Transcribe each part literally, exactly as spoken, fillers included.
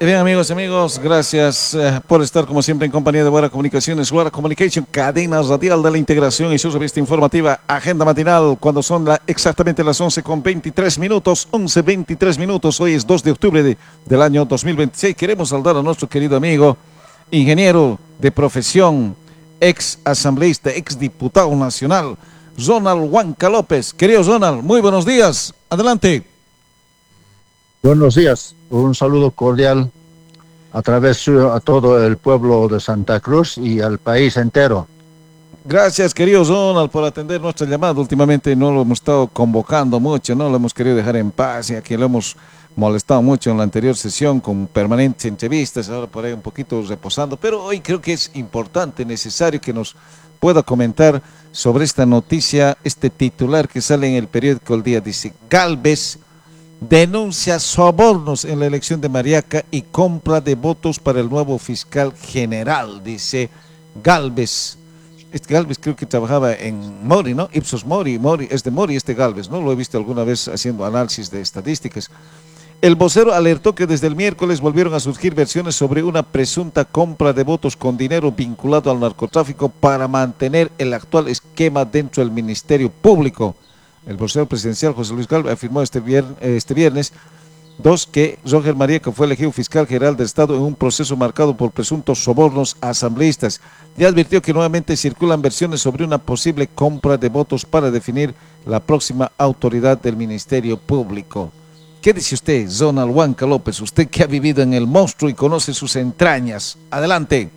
Bien, amigos y amigos, gracias eh, por estar como siempre en compañía de Buena Comunicaciones, Buena Communication, cadena radial de la integración y su revista informativa, agenda matinal, cuando son la, exactamente las once con veintitrés minutos, once veintitrés minutos, hoy es dos de octubre de, del año dos mil veintiséis. Queremos saludar a nuestro querido amigo, ingeniero de profesión, ex asambleísta, ex diputado nacional, Ronald Huanca López. Querido Ronald, muy buenos días, adelante. Buenos días, un saludo cordial a través suyo a todo el pueblo de Santa Cruz y al país entero. Gracias, querido Ronald, por atender nuestra llamada. Últimamente no lo hemos estado convocando mucho, no lo hemos querido dejar en paz y aquí lo hemos molestado mucho en la anterior sesión con permanentes entrevistas, ahora por ahí un poquito reposando, pero hoy creo que es importante, necesario que nos pueda comentar sobre esta noticia, este titular que sale en el periódico El Día, dice: Gálvez denuncia sobornos en la elección de Mariaca y compra de votos para el nuevo fiscal general, dice Gálvez. Este Gálvez creo que trabajaba en Mori, ¿no? Ipsos Mori, Mori, es de Mori este Gálvez, ¿no? Lo he visto alguna vez haciendo análisis de estadísticas. El vocero alertó que desde el miércoles volvieron a surgir versiones sobre una presunta compra de votos con dinero vinculado al narcotráfico para mantener el actual esquema dentro del Ministerio Público. El vocero presidencial José Luis Gálvez afirmó este viernes, este viernes dos, que Roger Mariaca fue elegido fiscal general del Estado en un proceso marcado por presuntos sobornos a asambleístas. Ya advirtió que nuevamente circulan versiones sobre una posible compra de votos para definir la próxima autoridad del Ministerio Público. ¿Qué dice usted, Ronald Huanca López? Usted que ha vivido en el monstruo y conoce sus entrañas. Adelante.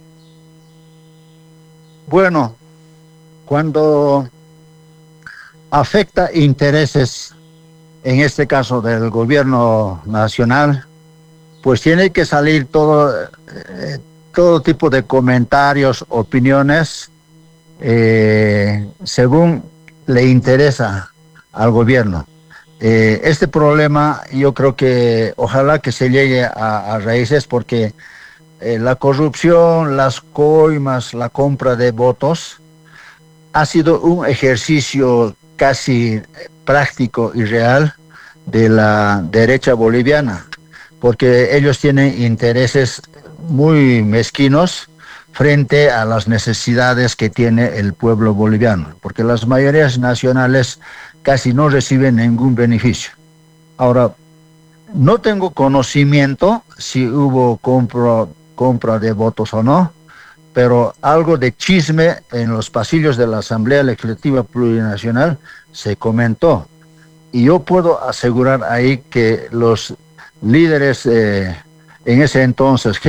Bueno, cuando afecta intereses, en este caso del gobierno nacional, pues tiene que salir todo, eh, todo tipo de comentarios, opiniones, eh, según le interesa al gobierno. Eh, este problema yo creo que ojalá que se llegue a, a raíces, porque eh, la corrupción, las coimas, la compra de votos ha sido un ejercicio casi práctico y real de la derecha boliviana, porque ellos tienen intereses muy mezquinos frente a las necesidades que tiene el pueblo boliviano, porque las mayorías nacionales casi no reciben ningún beneficio. Ahora, no tengo conocimiento si hubo compra, compra de votos o no, pero algo de chisme en los pasillos de la Asamblea Legislativa Plurinacional se comentó. Y yo puedo asegurar ahí que los líderes eh, en ese entonces,